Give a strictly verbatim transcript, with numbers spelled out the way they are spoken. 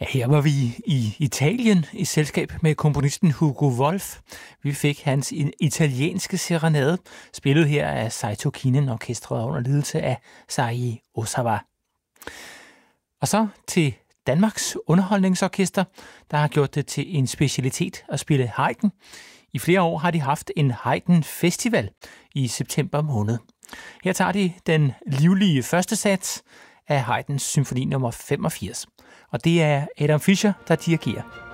Ja, her var vi i Italien i selskab med komponisten Hugo Wolf. Vi fik hans italienske serenade, spillet her af Saito Kinen Orkestret under ledelse af Seiji Ozawa. Og så til Danmarks Underholdningsorkester, der har gjort det til en specialitet at spille Haydn. I flere år har de haft en Haydn Festival i september måned. Her tager de den livlige første sats af Haydns symfoni nummer femogfirs. Og det er Adam Fischer, der dirigerer.